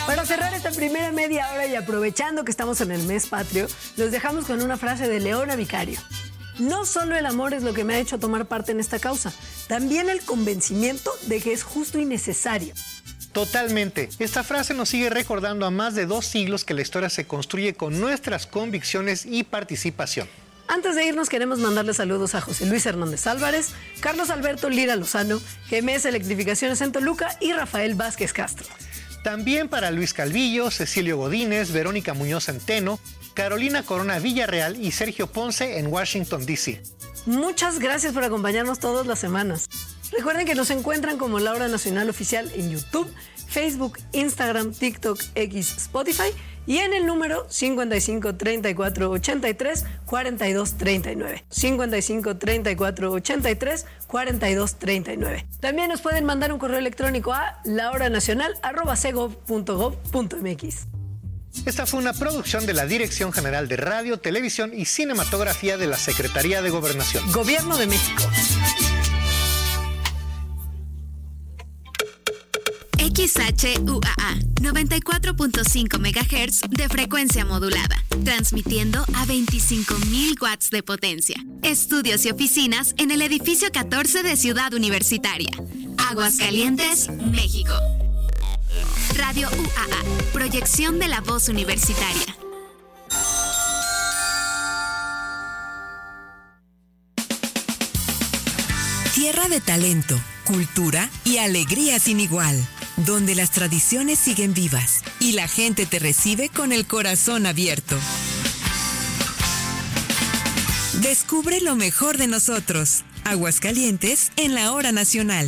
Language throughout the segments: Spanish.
Para cerrar esta primera media hora y aprovechando que estamos en el mes patrio, los dejamos con una frase de Leona Vicario. No solo el amor es lo que me ha hecho tomar parte en esta causa, también el convencimiento de que es justo y necesario. Totalmente. Esta frase nos sigue recordando a más de 2 siglos que la historia se construye con nuestras convicciones y participación. Antes de irnos queremos mandarle saludos a José Luis Hernández Álvarez, Carlos Alberto Lira Lozano, GMS Electrificaciones en Toluca y Rafael Vázquez Castro. También para Luis Calvillo, Cecilio Godínez, Verónica Muñoz Centeno, Carolina Corona Villarreal y Sergio Ponce en Washington, D.C. Muchas gracias por acompañarnos todas las semanas. Recuerden que nos encuentran como La Hora Nacional Oficial en YouTube, Facebook, Instagram, TikTok, X, Spotify y en el número 55 34 83 42 39. 55 34 83 42 39. También nos pueden mandar un correo electrónico a lahoranacional@cegov.gov.mx. Esta fue una producción de la Dirección General de Radio, Televisión y Cinematografía de la Secretaría de Gobernación. Gobierno de México. XHUAA 94.5 MHz de frecuencia modulada, transmitiendo a 25,000 watts de potencia. Estudios y oficinas en el edificio 14 de Ciudad Universitaria, Aguascalientes, México. Radio UAA, proyección de la voz universitaria. Tierra de talento, cultura y alegría sin igual, donde las tradiciones siguen vivas y la gente te recibe con el corazón abierto. Descubre lo mejor de nosotros. Aguascalientes en la Hora Nacional.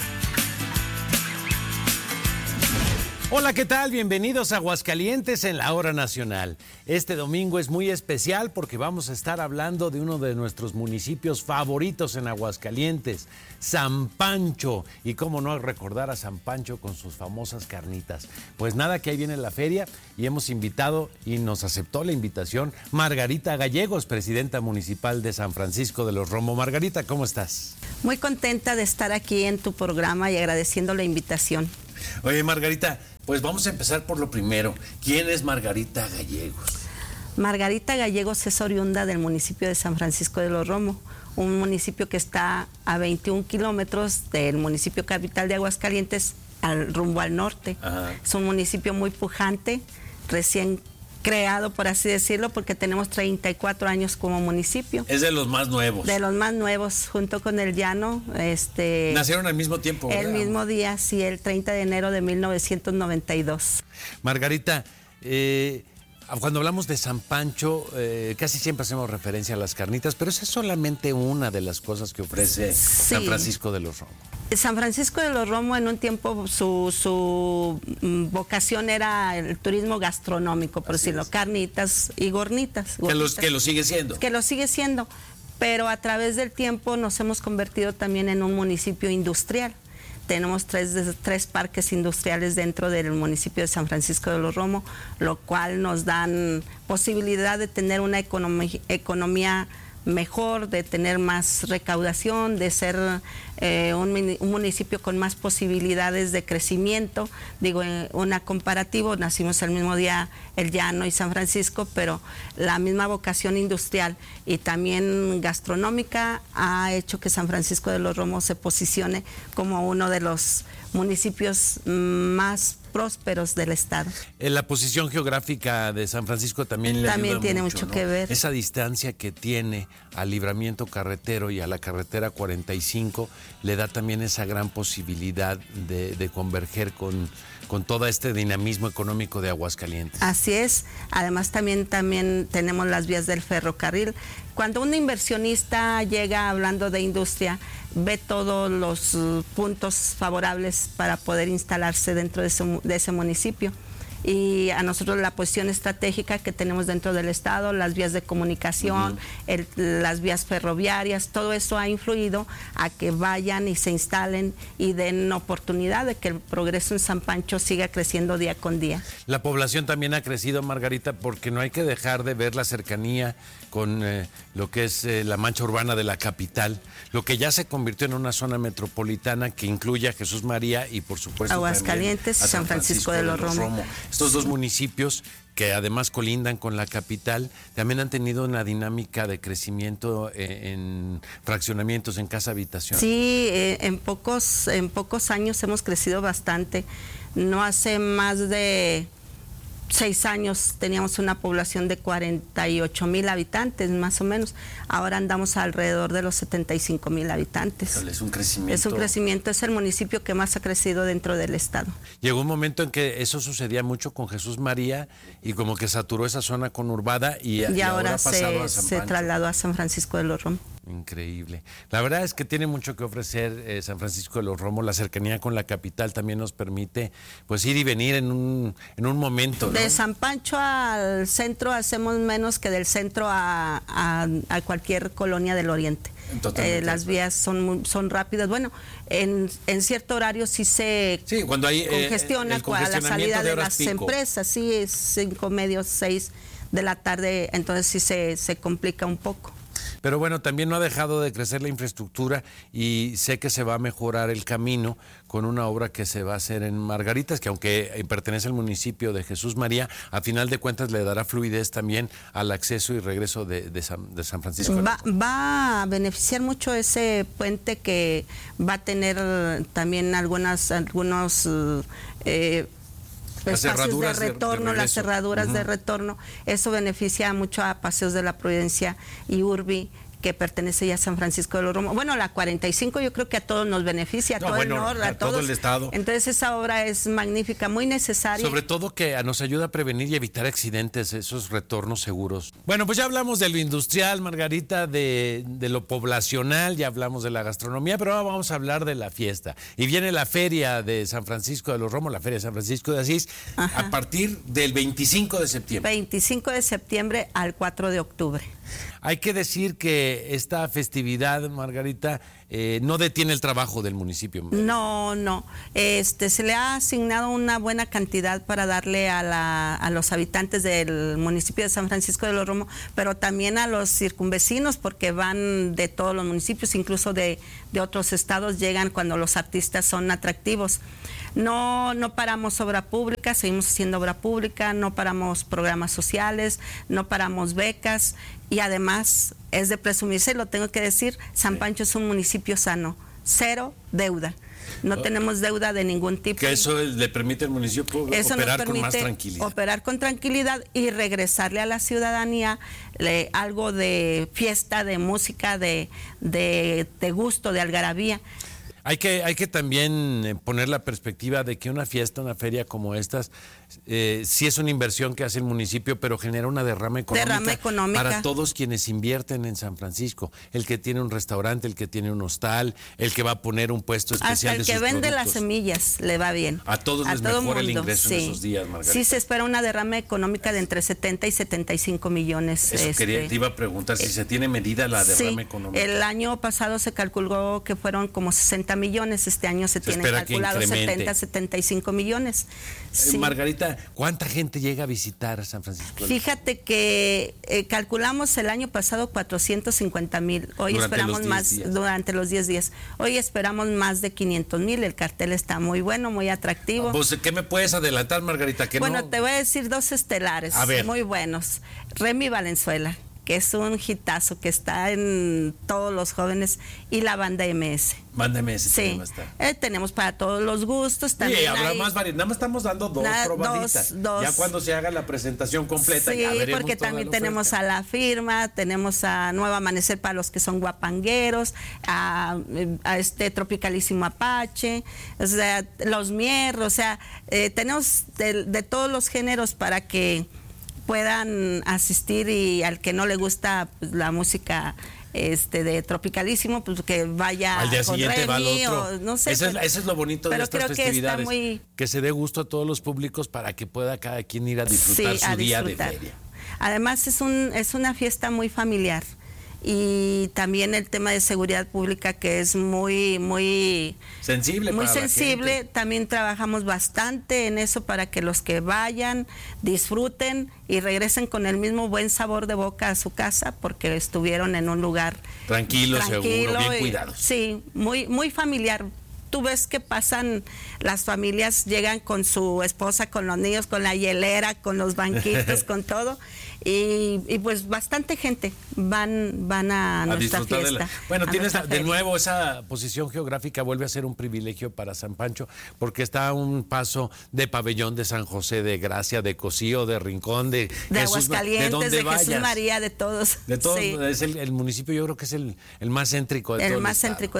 Hola, ¿qué tal? Bienvenidos a Aguascalientes en la Hora Nacional. Este domingo es muy especial porque vamos a estar hablando de uno de nuestros municipios favoritos en Aguascalientes, San Pancho. Y cómo no recordar a San Pancho con sus famosas carnitas. Pues nada, que ahí viene la feria y hemos invitado y nos aceptó la invitación Margarita Gallegos, presidenta municipal de San Francisco de los Romo. Margarita, ¿cómo estás? Muy contenta de estar aquí en tu programa y agradeciendo la invitación. Oye, Margarita, pues vamos a empezar por lo primero. ¿Quién es Margarita Gallegos? Margarita Gallegos es oriunda del municipio de San Francisco de los Romo, un municipio que está a 21 kilómetros del municipio capital de Aguascalientes, rumbo al norte. Ajá. Es un municipio muy pujante, recién creado, por así decirlo, porque tenemos 34 años como municipio. Es de los más nuevos. De los más nuevos, junto con el Llano. Nacieron al mismo tiempo, ¿verdad? El mismo día, sí, el 30 de enero de 1992. Margarita, cuando hablamos de San Pancho, casi siempre hacemos referencia a las carnitas, pero esa es solamente una de las cosas que ofrece San Francisco de los Romo. San Francisco de los Romo en un tiempo su vocación era el turismo gastronómico, por decirlo, carnitas y gornitas. Que lo sigue siendo. Que lo sigue siendo, pero a través del tiempo nos hemos convertido también en un municipio industrial. Tenemos tres parques industriales dentro del municipio de San Francisco de los Romo, lo cual nos dan posibilidad de tener una economía mejor, de tener más recaudación, de ser un municipio con más posibilidades de crecimiento. Digo, en una comparativo, nacimos el mismo día el Llano y San Francisco, pero la misma vocación industrial y también gastronómica ha hecho que San Francisco de los Romos se posicione como uno de los municipios más prósperos del estado. La posición geográfica de San Francisco también le ayuda tiene mucho, mucho, ¿no? que ver. Esa distancia que tiene al libramiento carretero y a la carretera 45 le da también esa gran posibilidad de converger con todo este dinamismo económico de Aguascalientes. Así es. Además también tenemos las vías del ferrocarril. Cuando un inversionista llega hablando de industria, ve todos los puntos favorables para poder instalarse dentro de ese municipio. y a nosotros la posición estratégica que tenemos dentro del Estado, las vías de comunicación, las vías ferroviarias, todo eso ha influido a que vayan y se instalen y den oportunidad de que el progreso en San Pancho siga creciendo día con día. La población también ha crecido, Margarita, porque no hay que dejar de ver la cercanía con lo que es la mancha urbana de la capital, lo que ya se convirtió en una zona metropolitana que incluye a Jesús María y por supuesto Aguascalientes y San Francisco de los Romo. Estos dos municipios que además colindan con la capital, también han tenido una dinámica de crecimiento en fraccionamientos, en casa habitación. Sí, en pocos años hemos crecido bastante. No hace más de 6 años teníamos una población de 48,000 habitantes, más o menos. Ahora andamos alrededor de los 75,000 habitantes. Es un crecimiento. Es un crecimiento, es el municipio que más ha crecido dentro del estado. Llegó un momento en que eso sucedía mucho con Jesús María y como que saturó esa zona conurbada y ahora ha pasado a San Pancho. Se trasladó a San Francisco de los Romo. Increíble. La verdad es que tiene mucho que ofrecer San Francisco de los Romo. La cercanía con la capital también nos permite pues ir y venir en un momento, ¿no? De San Pancho al centro hacemos menos que del centro a cualquier colonia del oriente. Las vías son rápidas. Bueno, en cierto horario sí se cuando hay congestiona a la salida de las empresas, sí, es 5:30, 6 de la tarde, entonces sí se complica un poco. Pero bueno, también no ha dejado de crecer la infraestructura y sé que se va a mejorar el camino con una obra que se va a hacer en Margaritas, que aunque pertenece al municipio de Jesús María, a final de cuentas le dará fluidez también al acceso y regreso de San Francisco. Va a beneficiar mucho ese puente que va a tener también algunos espacios de retorno, las cerraduras de retorno. Eso beneficia mucho a Paseos de la Providencia y Urbi, que pertenece ya a San Francisco de los Romo. Bueno, la 45 yo creo que a todos nos beneficia, a todo el norte, a todo el estado. Entonces esa obra es magnífica, muy necesaria. Sobre todo que nos ayuda a prevenir y evitar accidentes, esos retornos seguros. Bueno, pues ya hablamos de lo industrial, Margarita, de lo poblacional, ya hablamos de la gastronomía, pero ahora vamos a hablar de la fiesta. Y viene la feria de San Francisco de los Romo, la feria de San Francisco de Asís, a partir del 25 de septiembre. 25 de septiembre al 4 de octubre. Hay que decir que esta festividad, Margarita, no detiene el trabajo del municipio. No. Se le ha asignado una buena cantidad para darle a los habitantes del municipio de San Francisco de los Romo, pero también a los circunvecinos, porque van de todos los municipios, incluso de otros estados, llegan cuando los artistas son atractivos. No paramos obra pública, seguimos haciendo obra pública, no paramos programas sociales, no paramos becas y además es de presumirse, lo tengo que decir, San Pancho es un municipio sano, 0 deuda. No tenemos deuda de ningún tipo. Que eso le permite al municipio operar con más tranquilidad. Operar con tranquilidad y regresarle a la ciudadanía algo de fiesta, de música, de gusto, de algarabía. Hay que también poner la perspectiva de que una fiesta, una feria como estas, sí es una inversión que hace el municipio, pero genera una derrama económica para todos quienes invierten en San Francisco. El que tiene un restaurante, el que tiene un hostal, el que va a poner un puesto especial de sus productos. Hasta el que vende las semillas le va bien. A todos les mejora el ingreso en esos días, Margarita. Sí, se espera una derrama económica de entre 70 y 75 millones. Eso te iba a preguntar, si se tiene medida la derrama económica. El año pasado se calculó que fueron como 60 millones, este año se tienen calculado 70, 75 millones. Sí. Margarita, ¿cuánta gente llega a visitar San Francisco? Fíjate que calculamos el año pasado 450,000. Hoy esperamos más durante los 10 días. Hoy esperamos más de 500,000. El cartel está muy bueno, muy atractivo. Pues, ¿qué me puedes adelantar, Margarita? Bueno, te voy a decir 2 estelares muy buenos. Remy Valenzuela, que es un hitazo que está en todos los jóvenes, y la banda MS. Banda MS, sí. Tenemos para todos los gustos también. Sí, habrá más variedad. Nada más estamos dando 2 probaditas. Ya cuando se haga la presentación completa, ya veremos. Porque también tenemos a La Firma, tenemos a Nuevo Amanecer para los que son guapangueros, a Tropicalísimo Apache, o sea, Los Mierros, o sea, tenemos de todos los géneros para que puedan asistir, y al que no le gusta pues, la música de Tropicalísimo, pues que vaya al día con siguiente va al Remy, otro. o no sé. Eso es lo bonito de estas festividades, que se dé gusto a todos los públicos para que pueda cada quien ir a disfrutar su día de feria. Además es una fiesta muy familiar. Y también el tema de seguridad pública, que es muy sensible, también trabajamos bastante en eso para que los que vayan disfruten y regresen con el mismo buen sabor de boca a su casa, porque estuvieron en un lugar tranquilo, seguro, bien cuidados. Sí, muy familiar. Tú ves que pasan, las familias llegan con su esposa, con los niños, con la hielera, con los banquitos, con todo. Y pues bastante gente van a nuestra fiesta. Bueno, tienes de nuevo esa posición geográfica, vuelve a ser un privilegio para San Pancho, porque está a un paso de Pabellón, de San José, de Gracia, de Cocío, de Rincón, de Aguascalientes, de Jesús María, de todos. De todos, sí. Es el municipio, yo creo que es el más céntrico de todo el estado. Céntrico,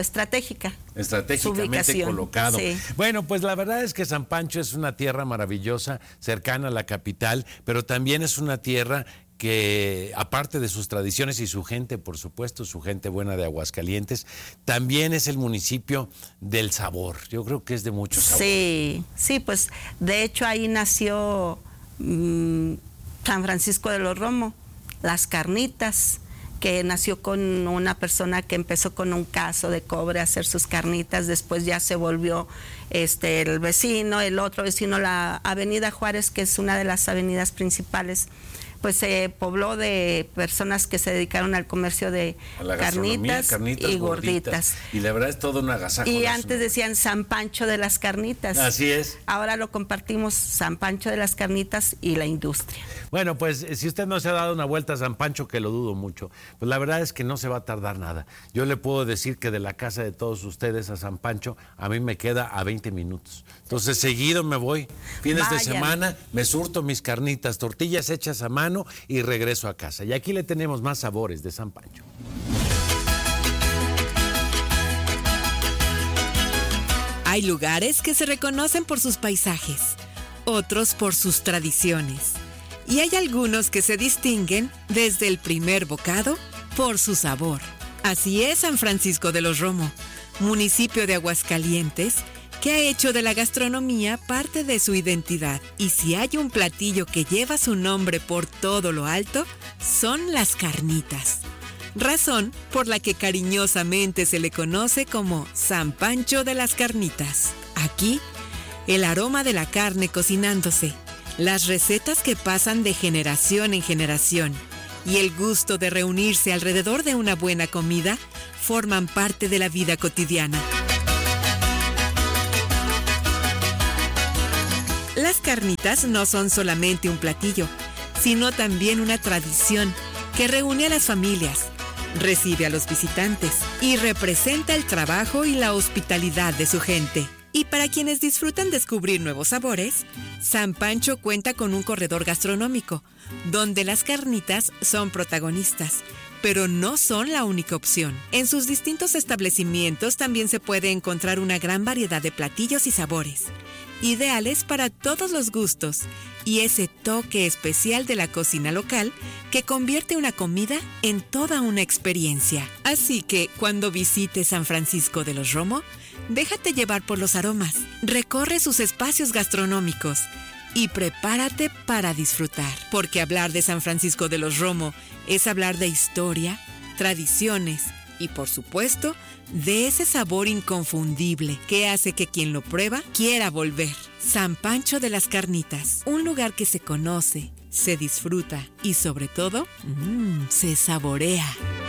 estratégicamente colocado. Sí. Bueno, pues la verdad es que San Pancho es una tierra maravillosa, cercana a la capital, pero también es una tierra que, aparte de sus tradiciones y su gente, por supuesto, su gente buena de Aguascalientes, también es el municipio del sabor. Yo creo que es de mucho sabor. Sí, pues de hecho ahí nació San Francisco de los Romo, las carnitas, que nació con una persona que empezó con un caso de cobre a hacer sus carnitas, después ya se volvió el vecino, el otro vecino, la Avenida Juárez, que es una de las avenidas principales, pues se pobló de personas que se dedicaron al comercio de carnitas y gorditas. Y la verdad es todo un agasajo. Y antes decían San Pancho de las Carnitas. Así es. Ahora lo compartimos, San Pancho de las Carnitas y la industria. Bueno, pues si usted no se ha dado una vuelta a San Pancho, que lo dudo mucho, pues la verdad es que no se va a tardar nada. Yo le puedo decir que de la casa de todos ustedes a San Pancho, a mí me queda a 20 minutos. Entonces seguido me voy, fines de semana, me surto mis carnitas, tortillas hechas a mano, y regreso a casa. Y aquí le tenemos más sabores de San Pancho. Hay lugares que se reconocen por sus paisajes, otros por sus tradiciones. Y hay algunos que se distinguen desde el primer bocado por su sabor. Así es San Francisco de los Romo, municipio de Aguascalientes, que ha hecho de la gastronomía parte de su identidad. Y si hay un platillo que lleva su nombre por todo lo alto, son las carnitas. Razón por la que cariñosamente se le conoce como San Pancho de las Carnitas. Aquí, el aroma de la carne cocinándose, las recetas que pasan de generación en generación y el gusto de reunirse alrededor de una buena comida forman parte de la vida cotidiana. Las carnitas no son solamente un platillo, sino también una tradición que reúne a las familias, recibe a los visitantes y representa el trabajo y la hospitalidad de su gente. Y para quienes disfrutan descubrir nuevos sabores, San Pancho cuenta con un corredor gastronómico, donde las carnitas son protagonistas, pero no son la única opción. En sus distintos establecimientos también se puede encontrar una gran variedad de platillos y sabores, ideales para todos los gustos, y ese toque especial de la cocina local que convierte una comida en toda una experiencia. Así que cuando visites San Francisco de los Romo, déjate llevar por los aromas, recorre sus espacios gastronómicos y prepárate para disfrutar, porque hablar de San Francisco de los Romo es hablar de historia, tradiciones y, por supuesto, de ese sabor inconfundible que hace que quien lo prueba quiera volver. San Pancho de las Carnitas, un lugar que se conoce, se disfruta y, sobre todo, se saborea.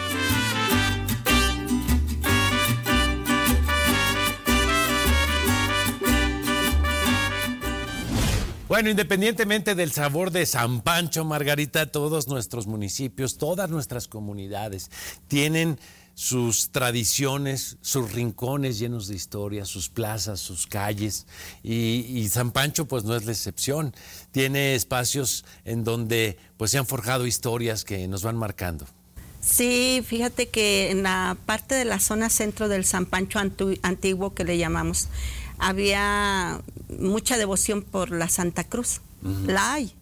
Bueno, independientemente del sabor de San Pancho, Margarita, todos nuestros municipios, todas nuestras comunidades tienen sus tradiciones, sus rincones llenos de historia, sus plazas, sus calles, y San Pancho pues no es la excepción. Tiene espacios en donde pues se han forjado historias que nos van marcando. Sí, fíjate que en la parte de la zona centro del San Pancho antiguo, que le llamamos, había mucha devoción por la Santa Cruz. La hay,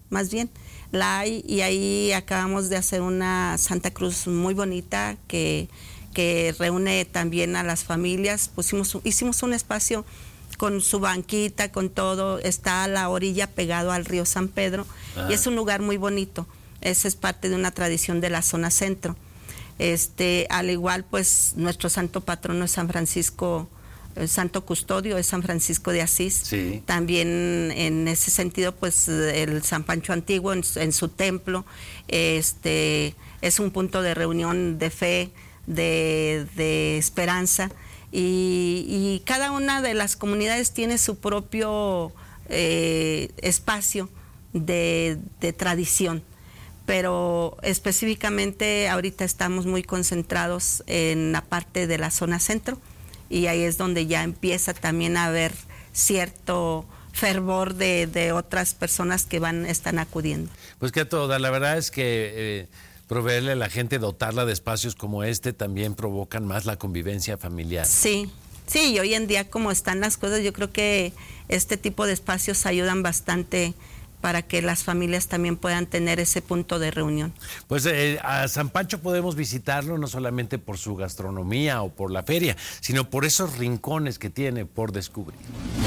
más bien. La hay, y ahí acabamos de hacer una Santa Cruz muy bonita que reúne también a las familias. Hicimos un espacio con su banquita, con todo, está a la orilla pegado al río San Pedro, y es un lugar muy bonito. Esa es parte de una tradición de la zona centro. Al igual, pues, nuestro santo patrono es San Francisco, el santo custodio es San Francisco de Asís. Sí. También en ese sentido, pues, el San Pancho Antiguo en su templo, es un punto de reunión de fe, de esperanza. Y cada una de las comunidades tiene su propio espacio de tradición, pero específicamente ahorita estamos muy concentrados en la parte de la zona centro, y ahí es donde ya empieza también a haber cierto fervor de otras personas que están acudiendo. Pues que a toda, la verdad es que proveerle a la gente, dotarla de espacios como este, también provocan más la convivencia familiar. Sí, y hoy en día como están las cosas, yo creo que este tipo de espacios ayudan bastante para que las familias también puedan tener ese punto de reunión. Pues a San Pancho podemos visitarlo no solamente por su gastronomía o por la feria, sino por esos rincones que tiene por descubrir.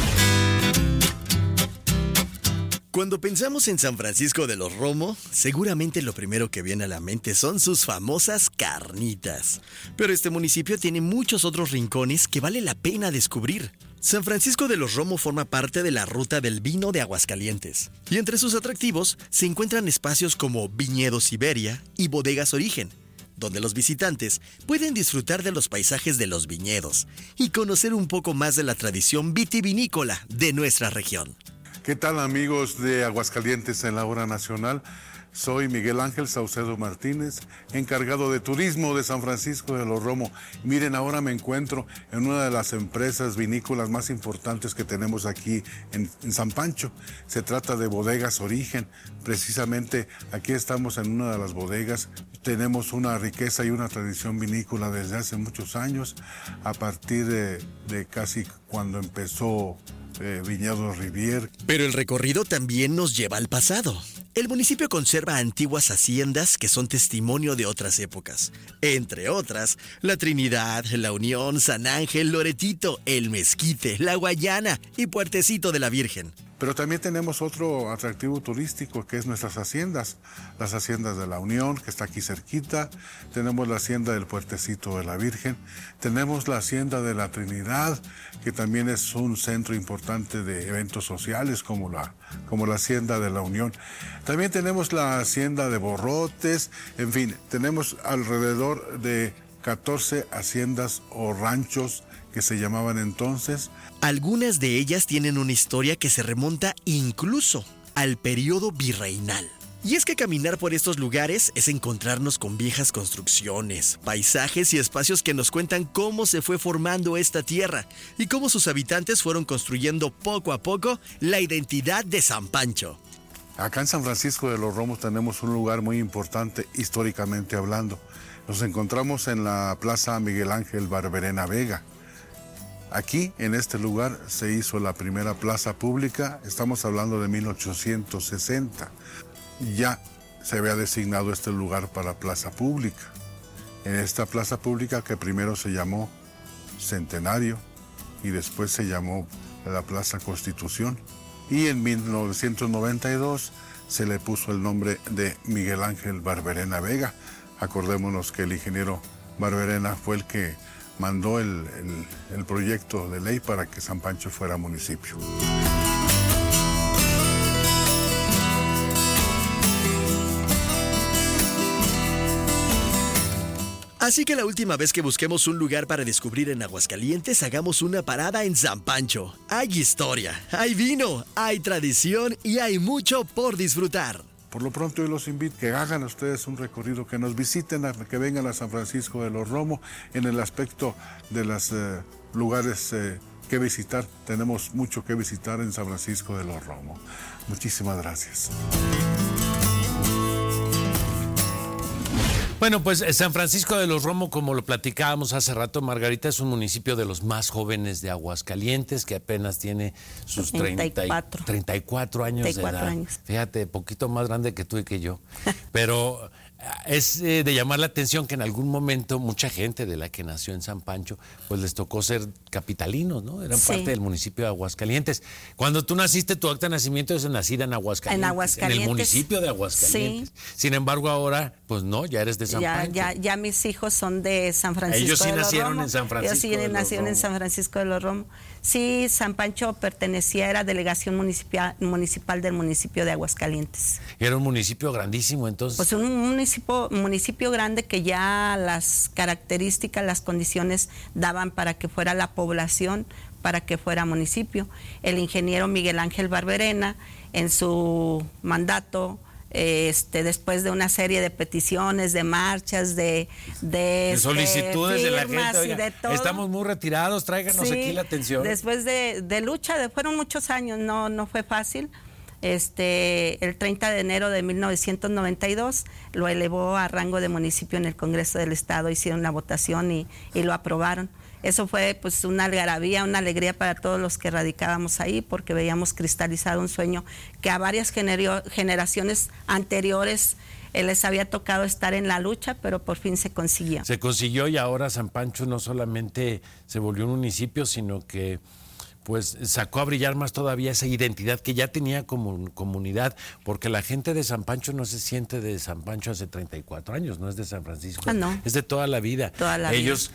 Cuando pensamos en San Francisco de los Romo, seguramente lo primero que viene a la mente son sus famosas carnitas. Pero este municipio tiene muchos otros rincones que vale la pena descubrir. San Francisco de los Romo forma parte de la ruta del vino de Aguascalientes. Y entre sus atractivos se encuentran espacios como Viñedos Siberia y Bodegas Origen, donde los visitantes pueden disfrutar de los paisajes de los viñedos y conocer un poco más de la tradición vitivinícola de nuestra región. ¿Qué tal, amigos de Aguascalientes en la Hora Nacional? Soy Miguel Ángel Saucedo Martínez, encargado de turismo de San Francisco de los Romo. Miren, ahora me encuentro en una de las empresas vinícolas más importantes que tenemos aquí en San Pancho. Se trata de Bodegas Origen. Precisamente aquí estamos en una de las bodegas. Tenemos una riqueza y una tradición vinícola desde hace muchos años, a partir de casi cuando empezó Viñedos Rivier. Pero el recorrido también nos lleva al pasado. El municipio conserva antiguas haciendas que son testimonio de otras épocas. Entre otras, La Trinidad, La Unión, San Ángel, Loretito, El Mezquite, La Guayana y Puertecito de la Virgen. Pero también tenemos otro atractivo turístico, que es nuestras haciendas. Las haciendas de La Unión, que está aquí cerquita. Tenemos la hacienda del Puertecito de la Virgen. Tenemos la hacienda de La Trinidad, que también es un centro importante de eventos sociales, como la hacienda de La Unión. También tenemos la hacienda de Borrotes. En fin, tenemos alrededor de 14 haciendas o ranchos que se llamaban entonces. Algunas de ellas tienen una historia que se remonta incluso al periodo virreinal. Y es que caminar por estos lugares es encontrarnos con viejas construcciones, paisajes y espacios que nos cuentan cómo se fue formando esta tierra y cómo sus habitantes fueron construyendo poco a poco la identidad de San Pancho. Acá en San Francisco de los Romos tenemos un lugar muy importante históricamente hablando. Nos encontramos en la Plaza Miguel Ángel Barberena Vega. Aquí, en este lugar, se hizo la primera plaza pública. Estamos hablando de 1860. Ya se había designado este lugar para plaza pública. En esta plaza pública, que primero se llamó Centenario y después se llamó la Plaza Constitución, y en 1992 se le puso el nombre de Miguel Ángel Barberena Vega. Acordémonos que el ingeniero Barberena fue el que mandó el proyecto de ley para que San Pancho fuera municipio. Así que la última vez que busquemos un lugar para descubrir en Aguascalientes, hagamos una parada en San Pancho. Hay historia, hay vino, hay tradición y hay mucho por disfrutar. Por lo pronto yo los invito a que hagan ustedes un recorrido, que nos visiten, que vengan a San Francisco de los Romo. En el aspecto de los lugares que visitar, tenemos mucho que visitar en San Francisco de los Romo. Muchísimas gracias. Bueno, pues San Francisco de los Romo, como lo platicábamos hace rato, Margarita, es un municipio de los más jóvenes de Aguascalientes, que apenas tiene sus 34 años de edad. Fíjate, poquito más grande que tú y que yo. Pero es de llamar la atención que en algún momento mucha gente de la que nació en San Pancho, pues les tocó ser capitalinos, ¿no? Eran parte del municipio de Aguascalientes. Cuando tú naciste, tu acta de nacimiento es nacida en Aguascalientes. En Aguascalientes. En el municipio de Aguascalientes. Sí. Sin embargo, ahora, pues no, ya eres de San Pancho. Ya mis hijos son de San Francisco. Ellos sí de los nacieron Romo. en San Francisco. Ellos sí nacieron en San Francisco de los Romo. Sí, San Pancho era delegación municipal del municipio de Aguascalientes. Era un municipio grandísimo, entonces. Pues un municipio grande que ya las características, las condiciones daban para que fuera la población, para que fuera municipio. El ingeniero Miguel Ángel Barberena, en su mandato, después de una serie de peticiones, de marchas, de solicitudes de la gente, oiga, de todo. Estamos muy retirados, tráiganos aquí la atención. Después de lucha, fueron muchos años, no fue fácil. El 30 de enero de 1992 lo elevó a rango de municipio en el Congreso del Estado, hicieron la votación y lo aprobaron. Eso fue pues una algarabía, una alegría para todos los que radicábamos ahí, porque veíamos cristalizado un sueño que a varias generaciones anteriores les había tocado estar en la lucha, pero por fin se consiguió. Se consiguió, y ahora San Pancho no solamente se volvió un municipio, sino que pues sacó a brillar más todavía esa identidad que ya tenía como comunidad, porque la gente de San Pancho no se siente de San Pancho hace 34 años, no es de San Francisco, no. Es de toda la vida. Toda la Ellos,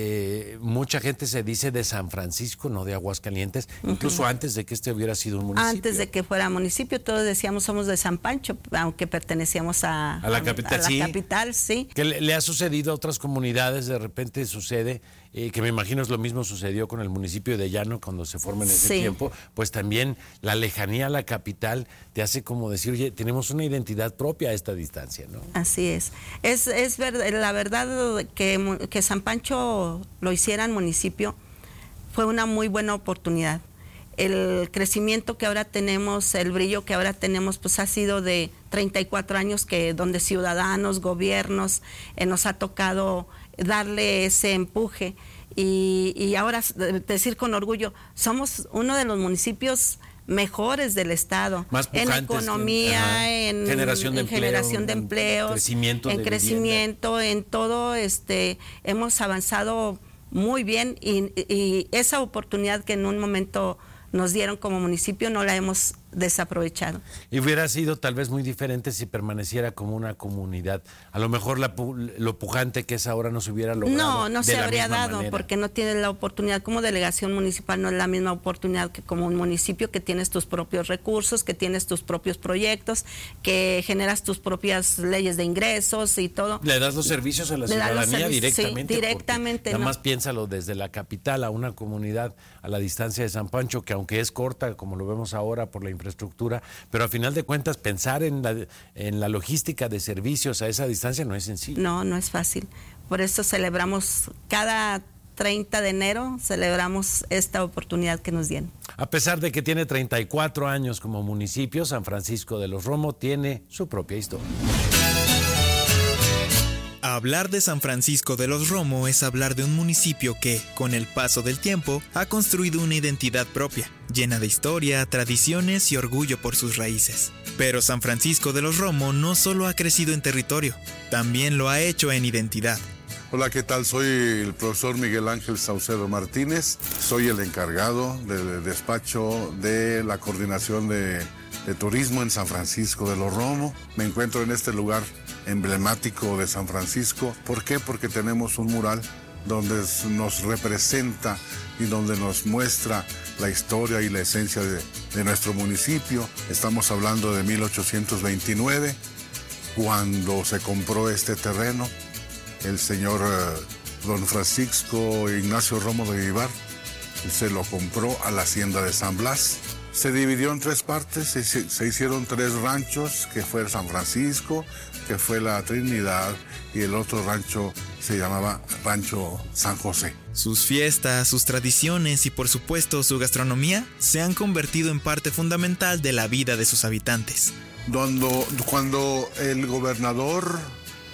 mucha gente se dice de San Francisco, no de Aguascalientes, incluso antes de que hubiera sido un municipio. Antes de que fuera municipio, todos decíamos somos de San Pancho, aunque pertenecíamos a la capital. A la capital, sí. Que le ha sucedido a otras comunidades, de repente sucede, que me imagino es lo mismo sucedió con el municipio de Llano cuando se forma en ese tiempo, pues también la lejanía a la capital te hace como decir, oye, tenemos una identidad propia a esta distancia, ¿no? Así es. Es verdad, la verdad que San Pancho lo hicieran municipio fue una muy buena oportunidad. El crecimiento que ahora tenemos, el brillo que ahora tenemos, pues ha sido de 34 años donde ciudadanos, gobiernos, nos ha tocado darle ese empuje y ahora decir con orgullo, somos uno de los municipios mejores del estado, más en economía, en generación de empleo, en crecimiento, en todo, hemos avanzado muy bien y esa oportunidad que en un momento nos dieron como municipio no la hemos desaprovechado. Y hubiera sido tal vez muy diferente si permaneciera como una comunidad. A lo mejor lo pujante que es ahora no se hubiera logrado. No se habría dado manera. Porque no tienes la oportunidad. Como delegación municipal no es la misma oportunidad que como un municipio, que tienes tus propios recursos, que tienes tus propios proyectos, que generas tus propias leyes de ingresos y todo. Le das los servicios a la ciudadanía directamente. Sí, directamente. Nada más piénsalo desde la capital a una comunidad a la distancia de San Pancho, que aunque es corta, como lo vemos ahora por la infraestructura, pero a final de cuentas pensar en la logística de servicios a esa distancia no es sencillo. No es fácil. Por eso celebramos cada 30 de enero, celebramos esta oportunidad que nos dieron. A pesar de que tiene 34 años como municipio, San Francisco de los Romo tiene su propia historia. Hablar de San Francisco de los Romo es hablar de un municipio que, con el paso del tiempo, ha construido una identidad propia, llena de historia, tradiciones y orgullo por sus raíces. Pero San Francisco de los Romo no solo ha crecido en territorio, también lo ha hecho en identidad. Hola, ¿qué tal? Soy el profesor Miguel Ángel Saucedo Martínez. Soy el encargado del despacho de la coordinación de turismo en San Francisco de los Romo. Me encuentro en este lugar emblemático de San Francisco. ¿Por qué? Porque tenemos un mural donde nos representa y donde nos muestra la historia y la esencia de nuestro municipio. Estamos hablando de 1829, cuando se compró este terreno. El señor don Francisco Ignacio Romo de Vivar se lo compró a la hacienda de San Blas. Se dividió en tres partes, se hicieron tres ranchos, que fue San Francisco, que fue la Trinidad, y el otro rancho se llamaba Rancho San José. Sus fiestas, sus tradiciones y por supuesto su gastronomía se han convertido en parte fundamental de la vida de sus habitantes. Cuando el gobernador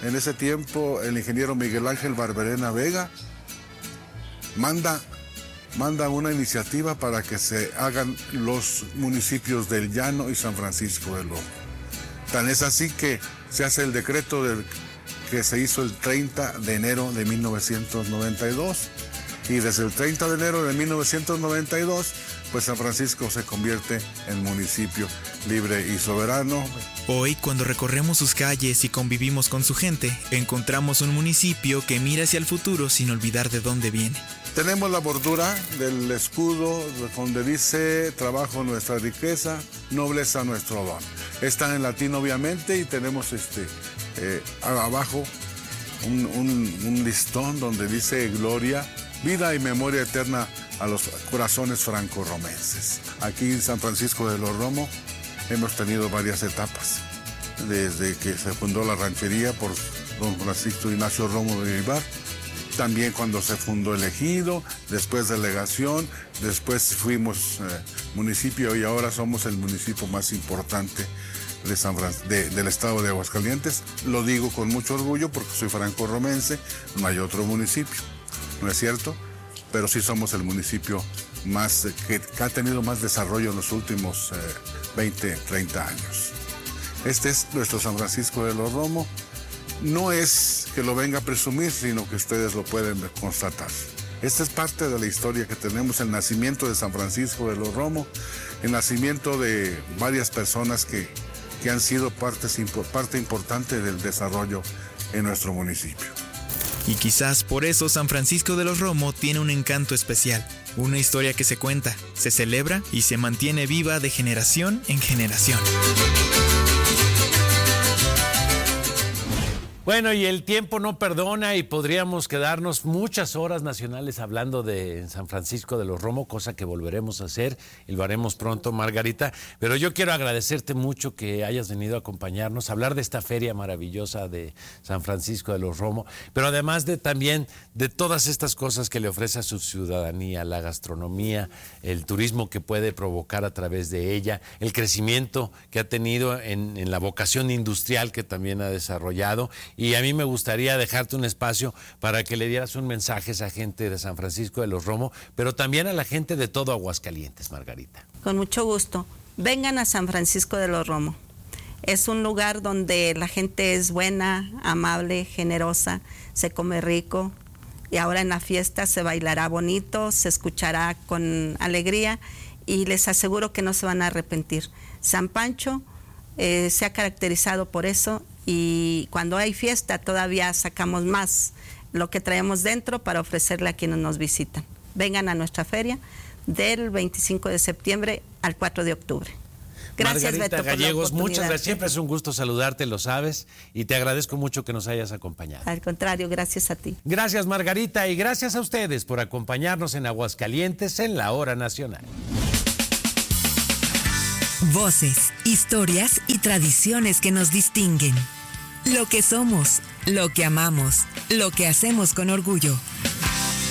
en ese tiempo, el ingeniero Miguel Ángel Barberena Vega manda una iniciativa para que se hagan los municipios del Llano y San Francisco del Romo. Tan es así que se hace el decreto que se hizo el 30 de enero de 1992. Y desde el 30 de enero de 1992, pues San Francisco se convierte en municipio libre y soberano. Hoy, cuando recorremos sus calles y convivimos con su gente, encontramos un municipio que mira hacia el futuro sin olvidar de dónde viene. Tenemos la bordura del escudo donde dice trabajo nuestra riqueza, nobleza nuestro don. Está en latín obviamente y tenemos abajo un listón donde dice gloria, vida y memoria eterna a los corazones franco-romenses. Aquí en San Francisco de los Romo hemos tenido varias etapas. Desde que se fundó la ranchería por don Francisco Ignacio Romo de Vivar, también cuando se fundó el ejido, después delegación, después fuimos municipio y ahora somos el municipio más importante del estado de Aguascalientes. Lo digo con mucho orgullo porque soy franco-romense, no hay otro municipio, ¿no es cierto? Pero sí somos el municipio que ha tenido más desarrollo en los últimos 20, 30 años. Este es nuestro San Francisco de los Romo. No es que lo venga a presumir, sino que ustedes lo pueden constatar. Esta es parte de la historia que tenemos, el nacimiento de San Francisco de los Romo, el nacimiento de varias personas que han sido parte importante del desarrollo en nuestro municipio. Y quizás por eso San Francisco de los Romo tiene un encanto especial, una historia que se cuenta, se celebra y se mantiene viva de generación en generación. Bueno, y el tiempo no perdona y podríamos quedarnos muchas horas nacionales hablando de San Francisco de los Romo, cosa que volveremos a hacer y lo haremos pronto, Margarita. Pero yo quiero agradecerte mucho que hayas venido a acompañarnos, a hablar de esta feria maravillosa de San Francisco de los Romo, pero además también de todas estas cosas que le ofrece a su ciudadanía, la gastronomía, el turismo que puede provocar a través de ella, el crecimiento que ha tenido en la vocación industrial que también ha desarrollado. Y a mí me gustaría dejarte un espacio para que le dieras un mensaje a esa gente de San Francisco de los Romo, pero también a la gente de todo Aguascalientes, Margarita. Con mucho gusto. Vengan a San Francisco de los Romo. Es un lugar donde la gente es buena, amable, generosa, se come rico y ahora en la fiesta se bailará bonito, se escuchará con alegría y les aseguro que no se van a arrepentir. San Pancho se ha caracterizado por eso. Y cuando hay fiesta todavía sacamos más lo que traemos dentro para ofrecerle a quienes nos visitan. Vengan a nuestra feria del 25 de septiembre al 4 de octubre. Gracias, Margarita Beto, Gallegos, muchas gracias. Siempre es un gusto saludarte, lo sabes, y te agradezco mucho que nos hayas acompañado. Al contrario, gracias a ti. Gracias, Margarita, y gracias a ustedes por acompañarnos en Aguascalientes en la Hora Nacional. Voces, historias y tradiciones que nos distinguen. Lo que somos, lo que amamos, lo que hacemos con orgullo.